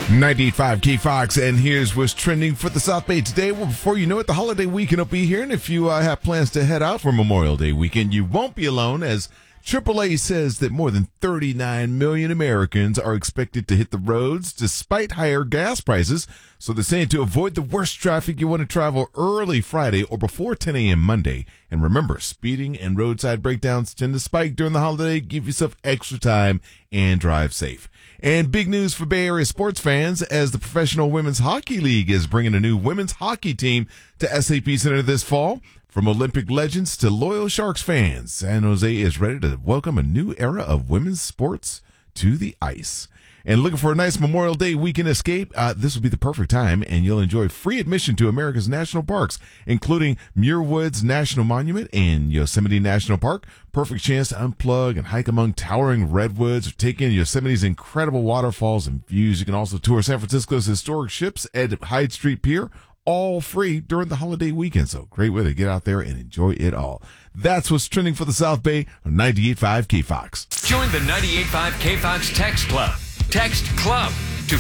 98.5 K-Fox, and here's what's trending for the South Bay today. Well, before you know it, the holiday weekend will be here, and if you have plans to head out for Memorial Day weekend, you won't be alone, as AAA says that more than 39 million Americans are expected to hit the roads despite higher gas prices. So they're saying to avoid the worst traffic, you want to travel early Friday or before 10 a.m. Monday. And remember, speeding and roadside breakdowns tend to spike during the holiday. Give yourself extra time and drive safe. And big news for Bay Area sports fans, as the Professional Women's Hockey League is bringing a new women's hockey team to SAP Center this fall. From Olympic legends to loyal Sharks fans, San Jose is ready to welcome a new era of women's sports to the ice. And looking for a nice Memorial Day weekend escape? This will be the perfect time, and you'll enjoy free admission to America's national parks, including Muir Woods National Monument and Yosemite National Park. Perfect chance to unplug and hike among towering redwoods, or take in Yosemite's incredible waterfalls and views. You can also tour San Francisco's historic ships at Hyde Street Pier, all free during the holiday weekend. So great way to get out there and enjoy it all. That's what's trending for the South Bay on 98.5 K-Fox. Join the 98.5 K-Fox Text Club. Text CLUB to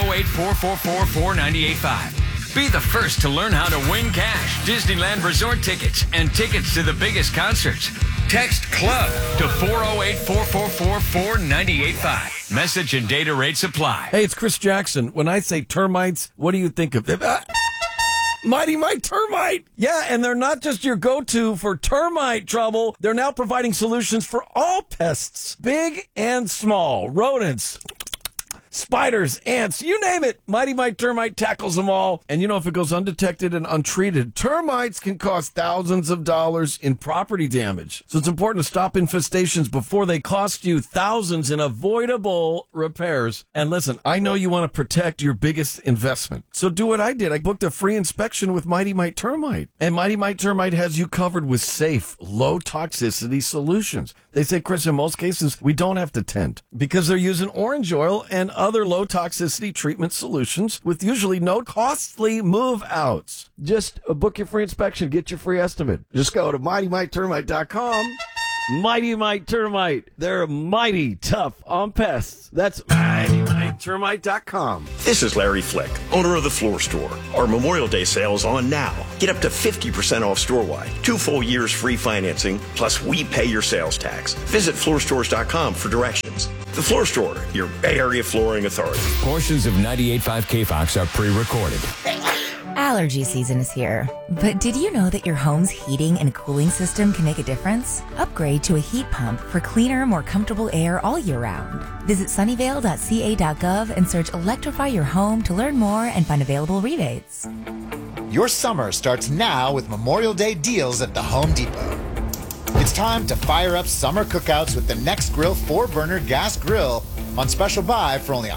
408-444-4985. Be the first to learn how to win cash, Disneyland resort tickets, and tickets to the biggest concerts. Text CLUB to 408-444-4985. Message and data rates apply. Hey, it's Chris Jackson. When I say termites, what do you think of? Mighty Mite Termite. Yeah, and they're not just your go-to for termite trouble. They're now providing solutions for all pests, big and small, rodents, spiders, ants, you name it. Mighty Mite Termite tackles them all. And you know, if it goes undetected and untreated, termites can cause thousands of dollars in property damage. So it's important to stop infestations before they cost you thousands in avoidable repairs. And listen, I know you want to protect your biggest investment. So do what I did. I booked a free inspection with Mighty Mite Termite. And Mighty Mite Termite has you covered with safe, low toxicity solutions. They say, Chris, in most cases, we don't have to tent because they're using orange oil and other low toxicity treatment solutions with usually no costly move outs. Just book your free inspection, get your free estimate. Just go to MightyMiteTermite.com. Mighty Mite Termite. They're mighty tough on pests. That's MightyMiteTermite.com. This is Larry Flick, owner of The Floor Store. Our Memorial Day sale is on now. Get up to 50% off store-wide, 2 full years free financing, plus we pay your sales tax. Visit floorstores.com for directions. The Floor Store, your Bay Area flooring authority. Portions of 98.5 K-Fox are pre-recorded. Allergy season is here, but did you know that your home's heating and cooling system can make a difference? Upgrade to a heat pump for cleaner, more comfortable air all year round. Visit sunnyvale.ca.gov and search Electrify Your Home to learn more and find available rebates. Your summer starts now with Memorial Day deals at the Home Depot. It's time to fire up summer cookouts with the Next Grill 4-burner gas grill on special buy for only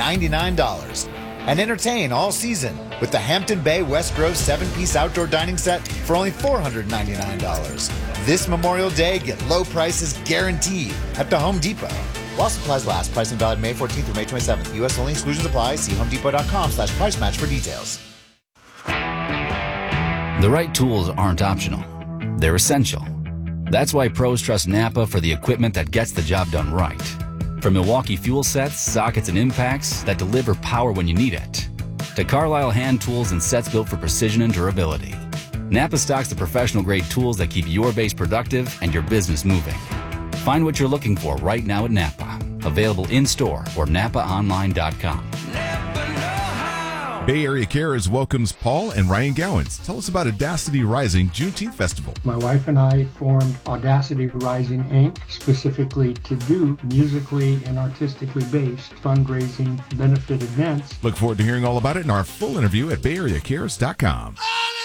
$199. And entertain all season with the Hampton Bay West Grove 7-piece outdoor dining set for only $499. This Memorial Day, get low prices guaranteed at the Home Depot. While supplies last, pricing valid May 14th through May 27th. U.S. only, exclusions apply. See homedepot.com/price match for details. The right tools aren't optional. They're essential. That's why pros trust Napa for the equipment that gets the job done right. From Milwaukee fuel sets, sockets, and impacts that deliver power when you need it, to Carlisle hand tools and sets built for precision and durability, Napa stocks the professional-grade tools that keep your base productive and your business moving. Find what you're looking for right now at Napa. Available in-store or NapaOnline.com. Bay Area Cares welcomes Paul and Ryan Gowans. Tell us about Audacity Rising Juneteenth Festival. My wife and I formed Audacity Rising, Inc. specifically to do musically and artistically based fundraising benefit events. Look forward to hearing all about it in our full interview at BayAreaCares.com.